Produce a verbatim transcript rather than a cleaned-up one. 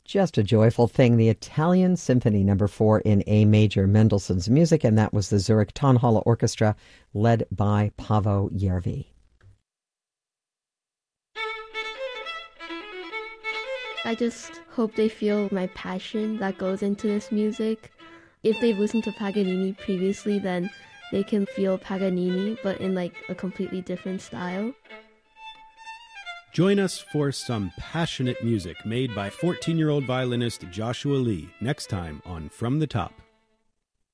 Just a joyful thing, the Italian Symphony number four in A major, Mendelssohn's music, and that was the Zurich Tonhalle Orchestra led by Paavo Järvi. I just hope they feel my passion that goes into this music. If they've listened to Paganini previously, then they can feel Paganini, but in like a completely different style. Join us for some passionate music made by fourteen-year-old violinist Joshua Lee next time on From the Top.